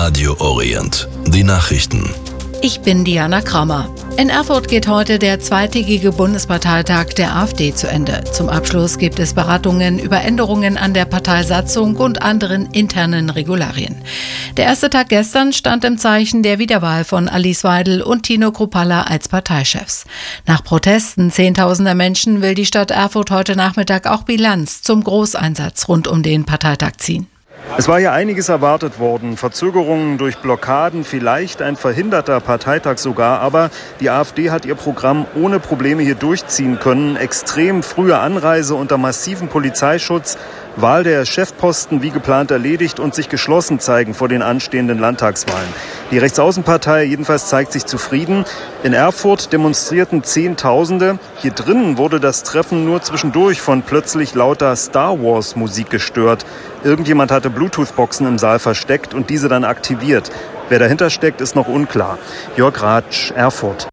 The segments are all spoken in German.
Radio Orient. Die Nachrichten. Ich bin Diana Kramer. In Erfurt geht heute der zweitägige Bundesparteitag der AfD zu Ende. Zum Abschluss gibt es Beratungen über Änderungen an der Parteisatzung und anderen internen Regularien. Der erste Tag gestern stand im Zeichen der Wiederwahl von Alice Weidel und Tino Kruppalla als Parteichefs. Nach Protesten zehntausender Menschen will die Stadt Erfurt heute Nachmittag auch Bilanz zum Großeinsatz rund um den Parteitag ziehen. Es war ja einiges erwartet worden. Verzögerungen durch Blockaden, vielleicht ein verhinderter Parteitag sogar. Aber die AfD hat ihr Programm ohne Probleme hier durchziehen können. Extrem frühe Anreise unter massivem Polizeischutz, Wahl der Chefposten wie geplant erledigt und sich geschlossen zeigen vor den anstehenden Landtagswahlen. Die Rechtsaußenpartei jedenfalls zeigt sich zufrieden. In Erfurt demonstrierten Zehntausende. Hier drinnen wurde das Treffen nur zwischendurch von plötzlich lauter Star-Wars-Musik gestört. Irgendjemand hatte Bluetooth-Boxen im Saal versteckt und diese dann aktiviert. Wer dahinter steckt, ist noch unklar. Jörg Ratsch, Erfurt.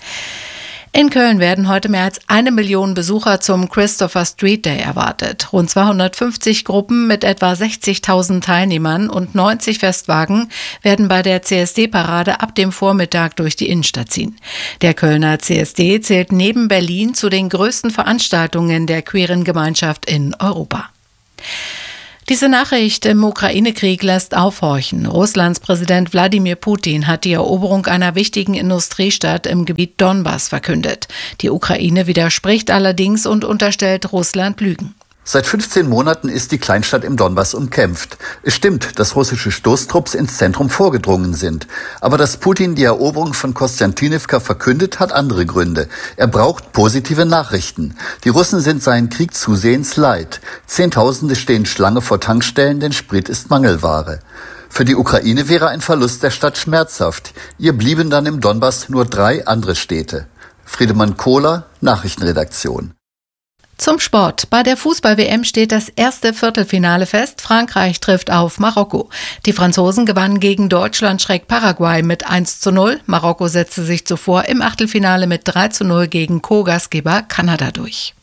In Köln werden heute mehr als 1 Million Besucher zum Christopher Street Day erwartet. Rund 250 Gruppen mit etwa 60.000 Teilnehmern und 90 Festwagen werden bei der CSD-Parade ab dem Vormittag durch die Innenstadt ziehen. Der Kölner CSD zählt neben Berlin zu den größten Veranstaltungen der queeren Gemeinschaft in Europa. Diese Nachricht im Ukraine-Krieg lässt aufhorchen. Russlands Präsident Wladimir Putin hat die Eroberung einer wichtigen Industriestadt im Gebiet Donbass verkündet. Die Ukraine widerspricht allerdings und unterstellt Russland Lügen. Seit 15 Monaten ist die Kleinstadt im Donbass umkämpft. Es stimmt, dass russische Stoßtrupps ins Zentrum vorgedrungen sind. Aber dass Putin die Eroberung von Kostjantinivka verkündet, hat andere Gründe. Er braucht positive Nachrichten. Die Russen sind seinen Krieg zusehends leid. Zehntausende stehen Schlange vor Tankstellen, denn Sprit ist Mangelware. Für die Ukraine wäre ein Verlust der Stadt schmerzhaft. Ihr blieben dann im Donbass nur 3 andere Städte. Friedemann Kohler, Nachrichtenredaktion. Zum Sport. Bei der Fußball-WM steht das erste Viertelfinale fest. Frankreich trifft auf Marokko. Die Franzosen gewannen gegen Deutschland-Paraguay mit 1:0. Marokko setzte sich zuvor im Achtelfinale mit 3:0 gegen Co-Gastgeber Kanada durch.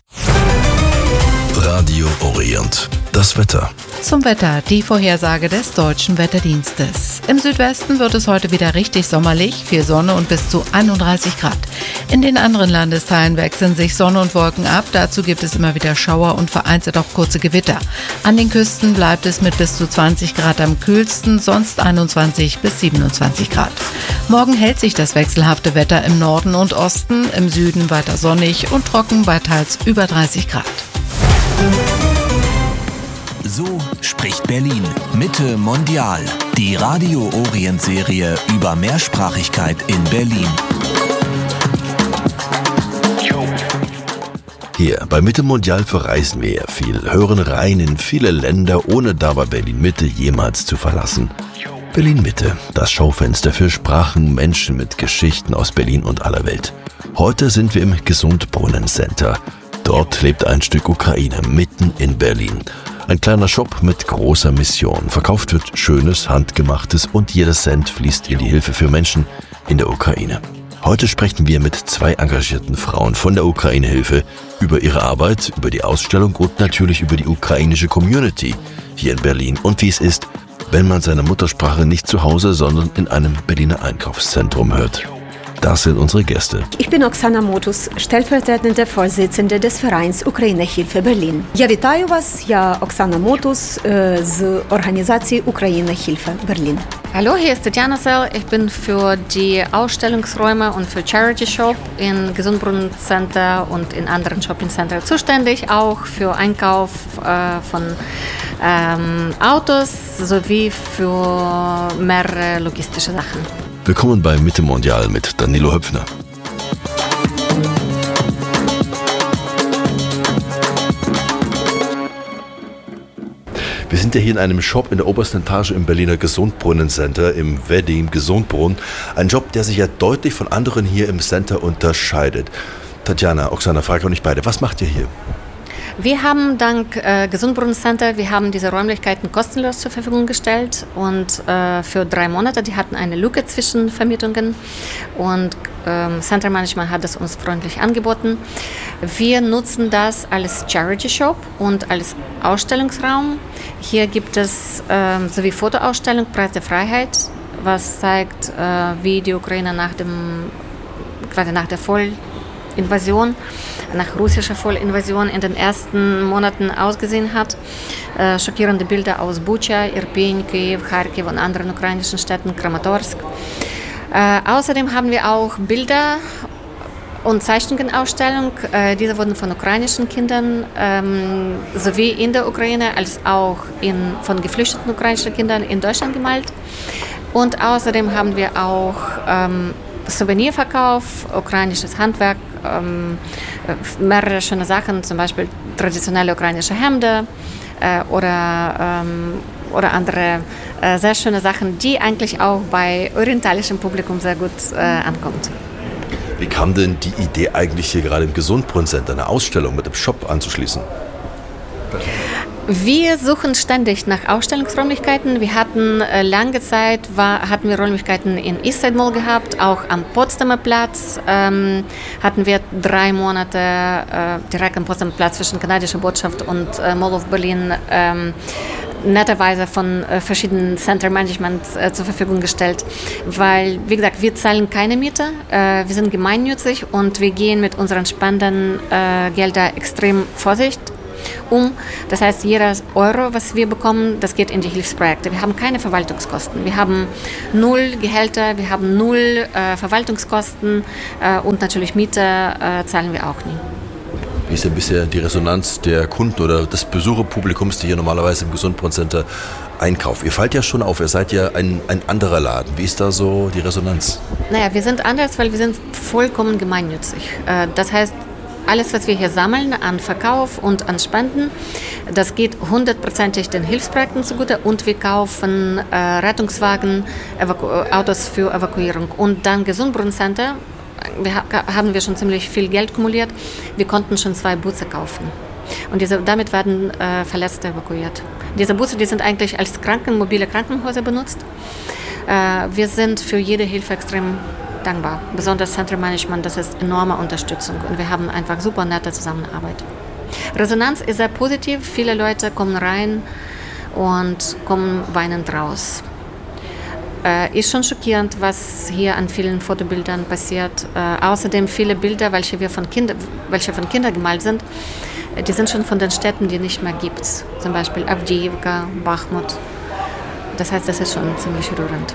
Radio Orient. Das Wetter. Zum Wetter, die Vorhersage des Deutschen Wetterdienstes. Im Südwesten wird es heute wieder richtig sommerlich, viel Sonne und bis zu 31 Grad. In den anderen Landesteilen wechseln sich Sonne und Wolken ab. Dazu gibt es immer wieder Schauer und vereinzelt auch kurze Gewitter. An den Küsten bleibt es mit bis zu 20 Grad am kühlsten, sonst 21 bis 27 Grad. Morgen hält sich das wechselhafte Wetter im Norden und Osten, im Süden weiter sonnig und trocken bei teils über 30 Grad. So spricht Berlin. Mitte Mondial. Die Radio Orient Serie über Mehrsprachigkeit in Berlin. Hier bei Mitte Mondial verreisen wir ja viel, hören rein in viele Länder, ohne dabei Berlin Mitte jemals zu verlassen. Berlin Mitte, das Schaufenster für Sprachen, Menschen mit Geschichten aus Berlin und aller Welt. Heute sind wir im Gesundbrunnen Center. Dort lebt ein Stück Ukraine mitten in Berlin. Ein kleiner Shop mit großer Mission. Verkauft wird Schönes, Handgemachtes und jeder Cent fließt in die Hilfe für Menschen in der Ukraine. Heute sprechen wir mit 2 engagierten Frauen von der Ukraine-Hilfe über ihre Arbeit, über die Ausstellung und natürlich über die ukrainische Community hier in Berlin und wie es ist, wenn man seine Muttersprache nicht zu Hause, sondern in einem Berliner Einkaufszentrum hört. Das sind unsere Gäste. Ich bin Oksana Motus, stellvertretende Vorsitzende des Vereins Ukraine-Hilfe Berlin. Я вітаю вас, я Oksana Motus з організації Ukraine-Hilfe Berlin. Hallo, hier ist Tatjana Sell. Ich bin für die Ausstellungsräume und für Charity Shop in Gesundbrunnen Center und in anderen Shopping Center zuständig, auch für Einkauf von Autos sowie für mehrere logistische Sachen. Willkommen bei Mitte Mondial mit Danilo Höpfner. Wir sind ja hier in einem Shop in der obersten Etage im Berliner Gesundbrunnen Center, im Wedding Gesundbrunnen. Ein Job, der sich ja deutlich von anderen hier im Center unterscheidet. Tatjana, Oksana, frage euch beide, was macht ihr hier? Wir haben dank Gesundbrunnen Center, wir haben diese Räumlichkeiten kostenlos zur Verfügung gestellt und für 3 Monate, die hatten eine Lücke zwischen Vermietungen und Center Management hat es uns freundlich angeboten. Wir nutzen das als Charity Shop und als Ausstellungsraum. Hier gibt es sowie Fotoausstellung, Preis der Freiheit was zeigt, wie die Ukraine nach der Vollinvasion, nach russischer Vollinvasion in den ersten Monaten ausgesehen hat. Schockierende Bilder aus Bucha, Irpin, Kiew, Kharkiv und anderen ukrainischen Städten, Kramatorsk. Außerdem haben wir auch Bilder und Zeichnungenausstellung. Diese wurden von ukrainischen Kindern sowie in der Ukraine als auch von geflüchteten ukrainischen Kindern in Deutschland gemalt. Und außerdem haben wir auch Souvenirverkauf, ukrainisches Handwerk, mehrere schöne Sachen, zum Beispiel traditionelle ukrainische Hemden oder andere sehr schöne Sachen, die eigentlich auch bei orientalischem Publikum sehr gut ankommt. Wie kam denn die Idee eigentlich hier gerade im Gesundbrunnen-Center eine Ausstellung mit dem Shop anzuschließen? Wir suchen ständig nach Ausstellungsräumlichkeiten. Wir hatten lange Zeit, hatten wir Räumlichkeiten in Eastside Mall gehabt, auch am Potsdamer Platz hatten wir 3 Monate direkt am Potsdamer Platz zwischen kanadischer Botschaft und Mall of Berlin netterweise von verschiedenen Center Management zur Verfügung gestellt, weil, wie gesagt, wir zahlen keine Miete, wir sind gemeinnützig und wir gehen mit unseren Spendengeldern extrem vorsichtig um. Das heißt, jeder Euro, was wir bekommen, das geht in die Hilfsprojekte. Wir haben keine Verwaltungskosten. Wir haben 0 Gehälter, wir haben 0 Verwaltungskosten und natürlich Miete zahlen wir auch nie. Wie ist denn bisher die Resonanz der Kunden oder des Besucherpublikums, die hier normalerweise im Gesundbrunnen-Center einkaufen? Ihr fallt ja schon auf, ihr seid ja ein anderer Laden. Wie ist da so die Resonanz? Naja, wir sind anders, weil wir sind vollkommen gemeinnützig. Das heißt, alles, was wir hier sammeln an Verkauf und an Spenden, das geht 100%ig den Hilfsprojekten zugute und wir kaufen Rettungswagen, Autos für Evakuierung. Und dann Gesundbrunnen-Center, haben wir schon ziemlich viel Geld kumuliert. Wir konnten schon 2 Busse kaufen. Und damit werden Verletzte evakuiert. Diese Busse, die sind eigentlich als mobile Krankenhäuser benutzt. Wir sind für jede Hilfe extrem dankbar. Besonders Center Management, das ist enorme Unterstützung. Und wir haben einfach super nette Zusammenarbeit. Resonanz ist sehr positiv. Viele Leute kommen rein und kommen weinend raus. Ist schon schockierend, was hier an vielen Fotobildern passiert. Außerdem viele Bilder, welche von Kindern gemalt sind, die sind schon von den Städten, die nicht mehr gibt. Zum Beispiel Avdiivka, Bachmut. Das heißt, das ist schon ziemlich rührend.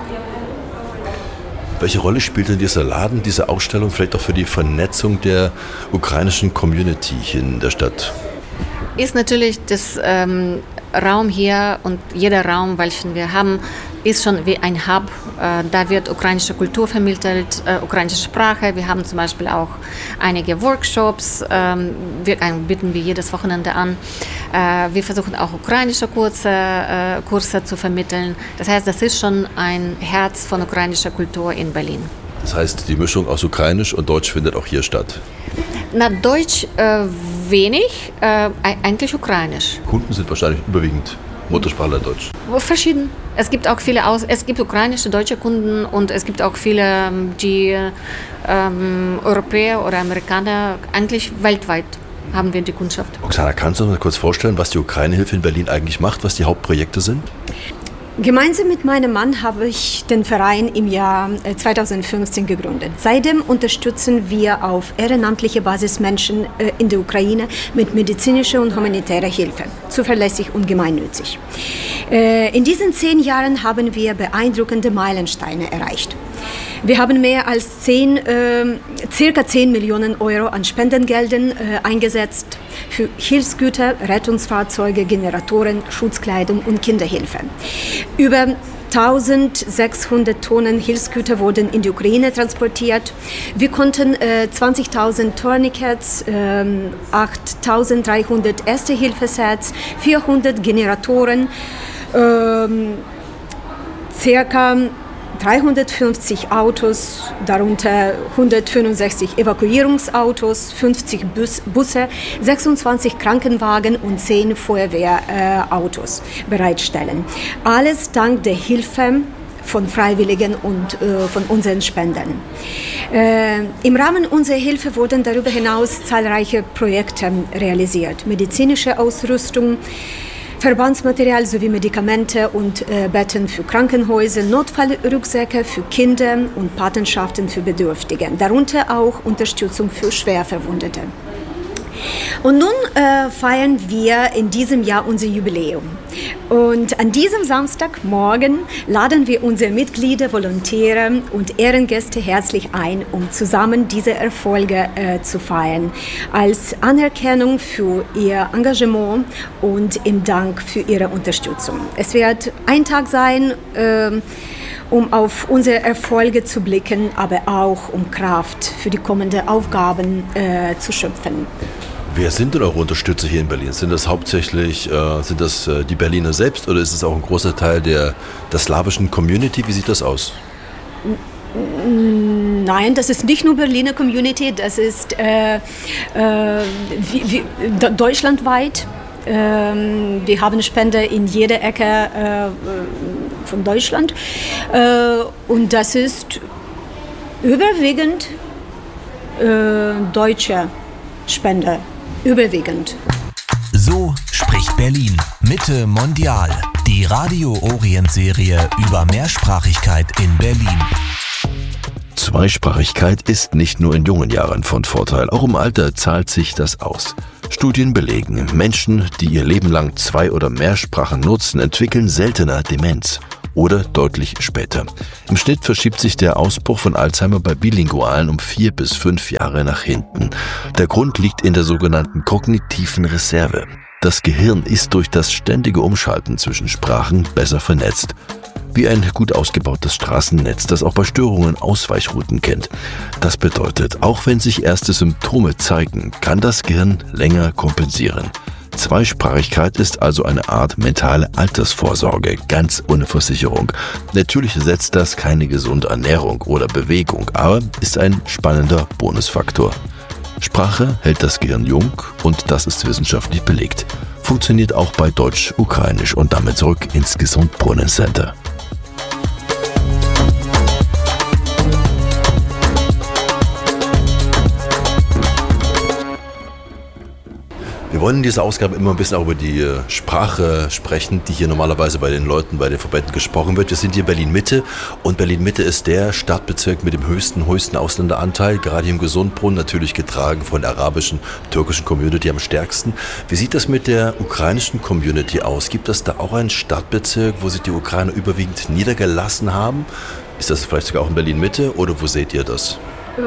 Welche Rolle spielt denn dieser Laden, diese Ausstellung vielleicht auch für die Vernetzung der ukrainischen Community hier in der Stadt? Ist natürlich das Raum hier und jeder Raum, welchen wir haben, ist schon wie ein Hub. Da wird ukrainische Kultur vermittelt, ukrainische Sprache. Wir haben zum Beispiel auch einige Workshops, bieten wir jedes Wochenende an. Wir versuchen auch ukrainische Kurse zu vermitteln. Das heißt, das ist schon ein Herz von ukrainischer Kultur in Berlin. Das heißt, die Mischung aus Ukrainisch und Deutsch findet auch hier statt? Na, Deutsch wenig, eigentlich Ukrainisch. Kunden sind wahrscheinlich überwiegend Muttersprachler Deutsch. Verschieden. Es gibt auch es gibt ukrainische, deutsche Kunden und es gibt auch viele, die Europäer oder Amerikaner, eigentlich weltweit haben wir die Kundschaft. Oksana, kannst du uns mal kurz vorstellen, was die Ukraine-Hilfe in Berlin eigentlich macht, was die Hauptprojekte sind? Gemeinsam mit meinem Mann habe ich den Verein im Jahr 2015 gegründet. Seitdem unterstützen wir auf ehrenamtlicher Basis Menschen in der Ukraine mit medizinischer und humanitärer Hilfe, zuverlässig und gemeinnützig. In diesen 10 Jahren haben wir beeindruckende Meilensteine erreicht. Wir haben mehr als circa 10 Millionen Euro an Spendengeldern eingesetzt für Hilfsgüter, Rettungsfahrzeuge, Generatoren, Schutzkleidung und Kinderhilfe. Über 1600 Tonnen Hilfsgüter wurden in die Ukraine transportiert. Wir konnten 20.000 Tourniquets, 8.300 Erste-Hilfe-Sets, 400 Generatoren, circa 350 Autos, darunter 165 Evakuierungsautos, 50 Busse, 26 Krankenwagen und 10 Feuerwehrautos bereitstellen. Alles dank der Hilfe von Freiwilligen und von unseren Spendern. Im Rahmen unserer Hilfe wurden darüber hinaus zahlreiche Projekte realisiert. Medizinische Ausrüstung, Verbandsmaterial sowie Medikamente und Betten für Krankenhäuser, Notfallrucksäcke für Kinder und Patenschaften für Bedürftige, darunter auch Unterstützung für Schwerverwundete. Und nun feiern wir in diesem Jahr unser Jubiläum. Und an diesem Samstagmorgen laden wir unsere Mitglieder, Volontäre und Ehrengäste herzlich ein, um zusammen diese Erfolge zu feiern, als Anerkennung für ihr Engagement und im Dank für ihre Unterstützung. Es wird ein Tag sein, um auf unsere Erfolge zu blicken, aber auch um Kraft für die kommenden Aufgaben zu schöpfen. Wer sind denn eure Unterstützer hier in Berlin? Sind das hauptsächlich die Berliner selbst oder ist es auch ein großer Teil der slawischen Community? Wie sieht das aus? Nein, das ist nicht nur Berliner Community, das ist deutschlandweit. Wir haben Spender in jeder Ecke von Deutschland und das ist überwiegend deutsche Spender. Überwiegend. So spricht Berlin. Mitte Mondial. Die Radio Orient-Serie über Mehrsprachigkeit in Berlin. Zweisprachigkeit ist nicht nur in jungen Jahren von Vorteil, auch im Alter zahlt sich das aus. Studien belegen, Menschen, die ihr Leben lang 2 oder mehr Sprachen nutzen, entwickeln seltener Demenz. Oder deutlich später. Im Schnitt verschiebt sich der Ausbruch von Alzheimer bei Bilingualen um 4 bis 5 Jahre nach hinten. Der Grund liegt in der sogenannten kognitiven Reserve. Das Gehirn ist durch das ständige Umschalten zwischen Sprachen besser vernetzt. Wie ein gut ausgebautes Straßennetz, das auch bei Störungen Ausweichrouten kennt. Das bedeutet, auch wenn sich erste Symptome zeigen, kann das Gehirn länger kompensieren. Zweisprachigkeit ist also eine Art mentale Altersvorsorge, ganz ohne Versicherung. Natürlich setzt das keine gesunde Ernährung oder Bewegung, aber ist ein spannender Bonusfaktor. Sprache hält das Gehirn jung und das ist wissenschaftlich belegt. Funktioniert auch bei Deutsch, Ukrainisch und damit zurück ins Gesundbrunnen-Center. Wir wollen in dieser Ausgabe immer ein bisschen auch über die Sprache sprechen, die hier normalerweise bei den Leuten, bei den Verbänden gesprochen wird. Wir sind hier in Berlin-Mitte und Berlin-Mitte ist der Stadtbezirk mit dem höchsten Ausländeranteil, gerade hier im Gesundbrunnen, natürlich getragen von der arabischen, türkischen Community am stärksten. Wie sieht das mit der ukrainischen Community aus? Gibt es da auch einen Stadtbezirk, wo sich die Ukrainer überwiegend niedergelassen haben? Ist das vielleicht sogar auch in Berlin-Mitte oder wo seht ihr das?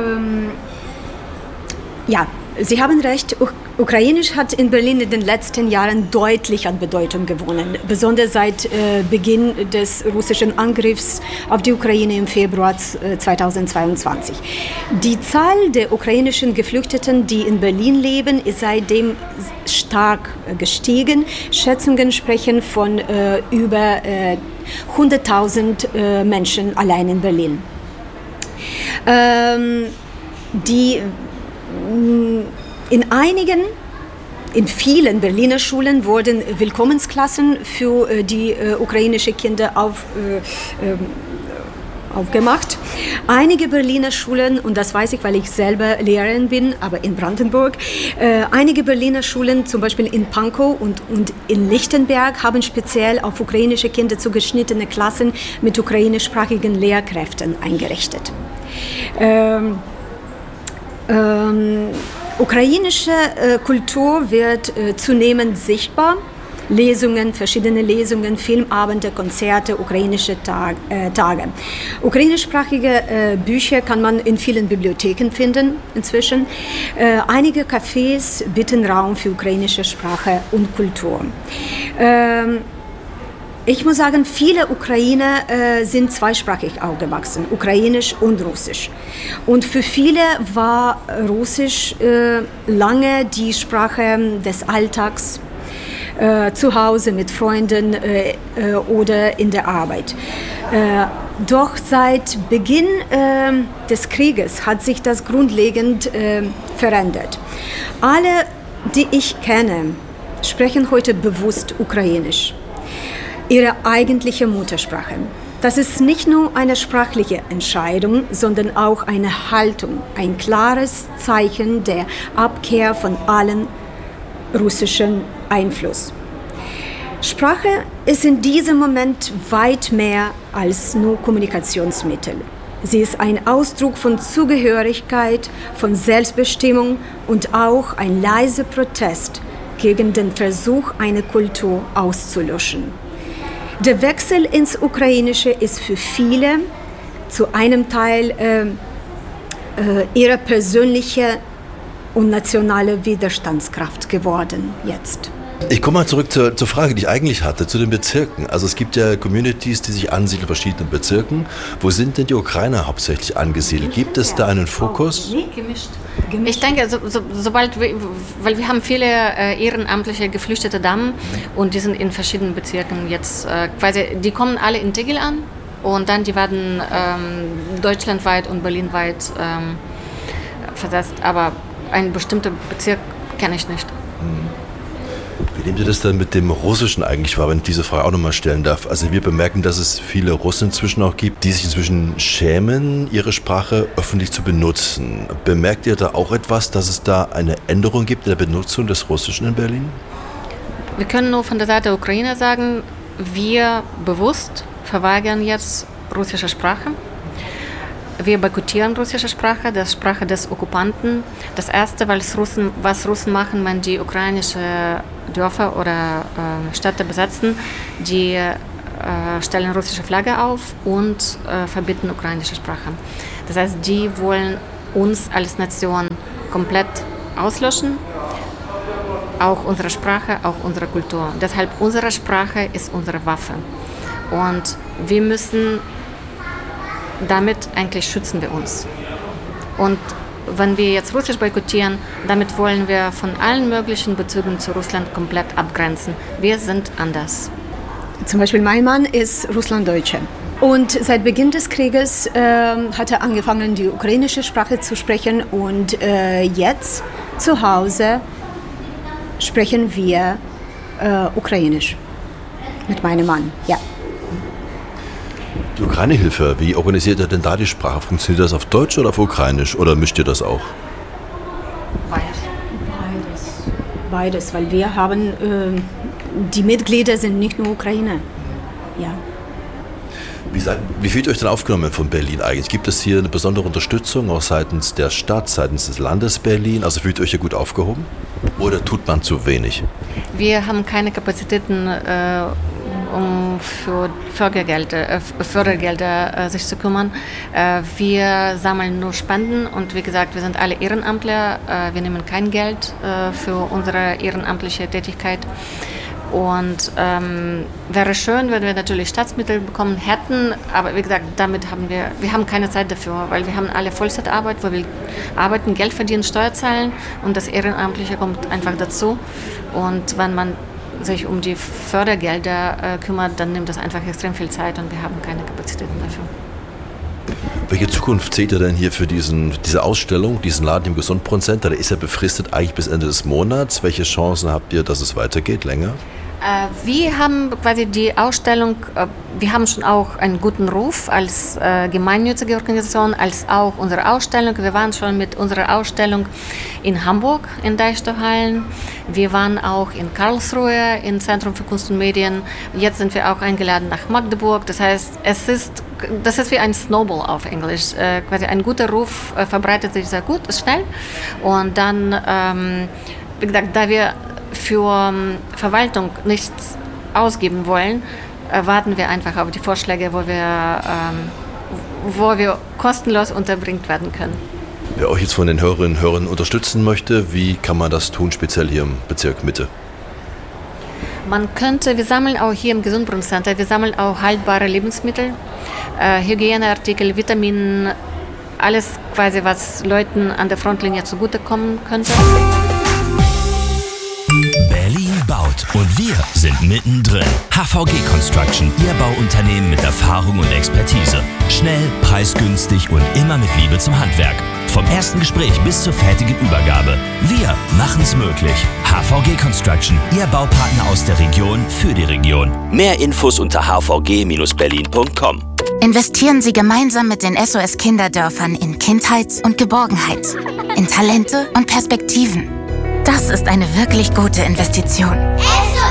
Ja, Sie haben recht. Ukrainisch hat in Berlin in den letzten Jahren deutlich an Bedeutung gewonnen, besonders seit Beginn des russischen Angriffs auf die Ukraine im Februar 2022. Die Zahl der ukrainischen Geflüchteten, die in Berlin leben, ist seitdem stark gestiegen. Schätzungen sprechen von über 100.000 Menschen allein in Berlin. In vielen Berliner Schulen wurden Willkommensklassen für die ukrainischen Kinder aufgemacht. Einige Berliner Schulen, und das weiß ich, weil ich selber Lehrerin bin, aber in Brandenburg, einige Berliner Schulen, zum Beispiel in Pankow und in Lichtenberg, haben speziell auf ukrainische Kinder zugeschnittene Klassen mit ukrainischsprachigen Lehrkräften eingerichtet. Ukrainische Kultur wird zunehmend sichtbar. Verschiedene Lesungen, Filmabende, Konzerte, ukrainische Tage. Ukrainischsprachige Bücher kann man in vielen Bibliotheken finden inzwischen. Einige Cafés bieten Raum für ukrainische Sprache und Kultur. Ich muss sagen, viele Ukrainer sind zweisprachig aufgewachsen, Ukrainisch und Russisch. Und für viele war Russisch lange die Sprache des Alltags, zu Hause mit Freunden oder in der Arbeit. Doch seit Beginn des Krieges hat sich das grundlegend verändert. Alle, die ich kenne, sprechen heute bewusst Ukrainisch, ihre eigentliche Muttersprache. Das ist nicht nur eine sprachliche Entscheidung, sondern auch eine Haltung, ein klares Zeichen der Abkehr von allen russischen Einfluss. Sprache ist in diesem Moment weit mehr als nur Kommunikationsmittel. Sie ist ein Ausdruck von Zugehörigkeit, von Selbstbestimmung und auch ein leiser Protest gegen den Versuch, eine Kultur auszulöschen. Der Wechsel ins Ukrainische ist für viele zu einem Teil ihre persönliche und nationale Widerstandskraft geworden jetzt. Ich komme mal zurück zur Frage, die ich eigentlich hatte, zu den Bezirken. Also es gibt ja Communities, die sich ansiedeln in verschiedenen Bezirken. Wo sind denn die Ukrainer hauptsächlich angesiedelt? Gibt es da einen Fokus? Gemischt. Ich denke, sobald weil wir haben viele ehrenamtliche geflüchtete Damen und die sind in verschiedenen Bezirken jetzt quasi, die kommen alle in Tegel an und dann die werden deutschlandweit und berlinweit versetzt, aber einen bestimmten Bezirk kenne ich nicht. Wie nehmt ihr das dann mit dem Russischen eigentlich wahr, wenn ich diese Frage auch nochmal stellen darf? Also wir bemerken, dass es viele Russen inzwischen auch gibt, die sich inzwischen schämen, ihre Sprache öffentlich zu benutzen. Bemerkt ihr da auch etwas, dass es da eine Änderung gibt in der Benutzung des Russischen in Berlin? Wir können nur von der Seite der Ukrainer sagen, wir bewusst verweigern jetzt russische Sprache. Wir boykottieren russische Sprache, die Sprache des Okkupanten. Das Erste, was Russen machen, wenn die ukrainische Dörfer oder Städte besetzen, die stellen russische Flagge auf und verbieten ukrainische Sprache. Das heißt, die wollen uns als Nation komplett auslöschen, auch unsere Sprache, auch unsere Kultur. Deshalb unsere Sprache ist unsere Waffe und wir müssen damit eigentlich schützen wir uns. Und wenn wir jetzt Russisch boykottieren, damit wollen wir von allen möglichen Bezügen zu Russland komplett abgrenzen. Wir sind anders. Zum Beispiel mein Mann ist Russlanddeutscher. Und seit Beginn des Krieges hat er angefangen, die ukrainische Sprache zu sprechen. Und jetzt zu Hause sprechen wir ukrainisch mit meinem Mann, ja. Die Ukraine-Hilfe, wie organisiert ihr denn da die Sprache? Funktioniert das auf Deutsch oder auf Ukrainisch oder mischt ihr das auch? Beides, weil wir haben, die Mitglieder sind nicht nur Ukrainer. Ja. Wie fühlt ihr euch denn aufgenommen von Berlin eigentlich? Gibt es hier eine besondere Unterstützung auch seitens der Stadt, seitens des Landes Berlin? Also fühlt ihr euch hier gut aufgehoben? Oder tut man zu wenig? Wir haben keine Kapazitäten, um für Fördergelder sich zu kümmern. Wir sammeln nur Spenden und wie gesagt, wir sind alle Ehrenamtler. Wir nehmen kein Geld für unsere ehrenamtliche Tätigkeit. Und wäre schön, wenn wir natürlich Staatsmittel bekommen hätten, aber wie gesagt, wir haben keine Zeit dafür, weil wir haben alle Vollzeitarbeit, wo wir arbeiten, Geld verdienen, Steuer zahlen und das Ehrenamtliche kommt einfach dazu. Und wenn man sich um die Fördergelder kümmert, dann nimmt das einfach extrem viel Zeit und wir haben keine Kapazitäten dafür. Welche Zukunft seht ihr denn hier für diese Ausstellung, diesen Laden im Gesundbrunnen-Center? Der ist ja befristet eigentlich bis Ende des Monats. Welche Chancen habt ihr, dass es weitergeht, länger? Wir haben quasi die Ausstellung, wir haben schon auch einen guten Ruf als gemeinnützige Organisation, als auch unsere Ausstellung. Wir waren schon mit unserer Ausstellung in Hamburg in Deichtorhallen. Wir waren auch in Karlsruhe im Zentrum für Kunst und Medien. Jetzt sind wir auch eingeladen nach Magdeburg. Das heißt, das ist wie ein Snowball auf Englisch. Quasi ein guter Ruf verbreitet sich sehr gut, ist schnell. Und dann, wie gesagt, da wir für Verwaltung nichts ausgeben wollen, warten wir einfach auf die Vorschläge, wo wir kostenlos unterbringt werden können. Wer euch jetzt von den Hörerinnen und Hörern unterstützen möchte, wie kann man das tun, speziell hier im Bezirk Mitte? Wir sammeln auch hier im Gesundbrunnen-Center, wir sammeln auch haltbare Lebensmittel, Hygieneartikel, Vitamine, alles quasi, was Leuten an der Frontlinie zugutekommen könnte. Berlin baut und wir sind mittendrin. HVG Construction, Ihr Bauunternehmen mit Erfahrung und Expertise. Schnell, preisgünstig und immer mit Liebe zum Handwerk. Vom ersten Gespräch bis zur fertigen Übergabe. Wir machen es möglich. HVG Construction, Ihr Baupartner aus der Region für die Region. Mehr Infos unter hvg-berlin.com. Investieren Sie gemeinsam mit den SOS Kinderdörfern in Kindheit und Geborgenheit, in Talente und Perspektiven. Das ist eine wirklich gute Investition.